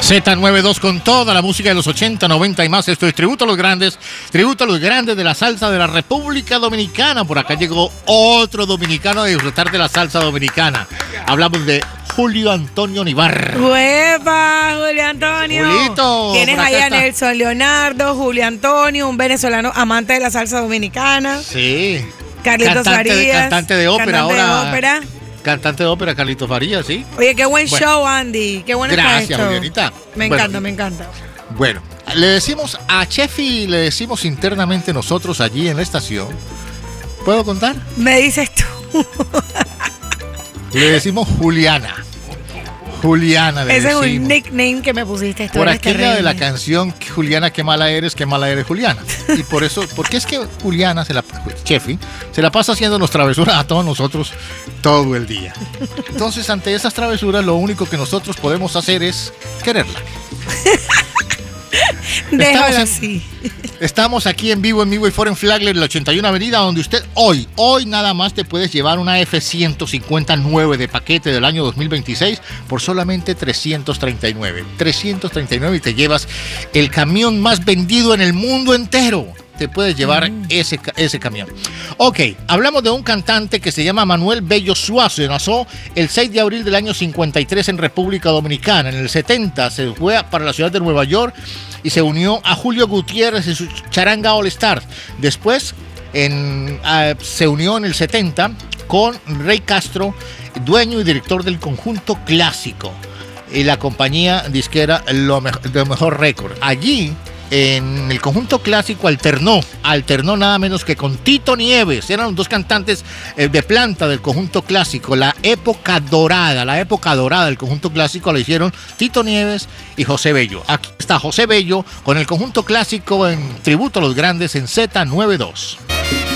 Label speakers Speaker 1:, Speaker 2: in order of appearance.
Speaker 1: Z92 con toda la música de los 80, 90 y más. Esto es tributo a los grandes de la salsa de la República Dominicana. Por acá llegó otro dominicano a disfrutar de la salsa dominicana. Hablamos de Julio Antonio Nivar.
Speaker 2: ¡Huepa, Julio Antonio!
Speaker 1: Julito.
Speaker 2: Tienes ahí a Nelson Leonardo, Julio Antonio, un venezolano amante de la salsa dominicana.
Speaker 1: Sí.
Speaker 2: Carlitos Farías.
Speaker 1: Cantante de ópera
Speaker 2: cantante
Speaker 1: ahora.
Speaker 2: De ópera.
Speaker 1: Cantante de ópera, Carlitos Farías, sí.
Speaker 2: Oye, qué buen show, Andy. Qué bueno está esto.
Speaker 1: Gracias, Julianita.
Speaker 2: Me encanta, me encanta.
Speaker 1: Bueno, le decimos a Chefi, le decimos internamente nosotros allí en la estación. ¿Puedo contar?
Speaker 2: Me dices tú.
Speaker 1: Le decimos Juliana. Juliana, le
Speaker 2: Ese
Speaker 1: decimos.
Speaker 2: es un nickname que me pusiste.
Speaker 1: Por aquella de la canción Juliana, qué mala eres, Juliana. Y por eso, porque es que Juliana, Chefi, se la pasa haciéndonos travesuras a todos nosotros todo el día. Entonces, ante esas travesuras, lo único que nosotros podemos hacer es quererla.
Speaker 2: Déjalo así.
Speaker 1: Estamos aquí en vivo y Foreign Flagler, la 81 Avenida, donde usted hoy nada más te puedes llevar una F-159 de paquete del año 2026 por solamente 339. 339 y te llevas el camión más vendido en el mundo entero. Te puedes llevar ese camión. Ok, hablamos de un cantante que se llama Manuel Bello Suazo. Nació el 6 de abril del año 53 en República Dominicana. En el 70 se fue para la ciudad de Nueva York y se unió a Julio Gutiérrez en su charanga All Stars. Después se unió en el 70 con Rey Castro, dueño y director del Conjunto Clásico y la compañía disquera Lo Mejor Record. Allí, en el Conjunto Clásico, alternó nada menos que con Tito Nieves. Eran los dos cantantes de planta del Conjunto Clásico. La época dorada del Conjunto Clásico la hicieron Tito Nieves y José Bello. Aquí está José Bello con el Conjunto Clásico en tributo a los grandes en Z92.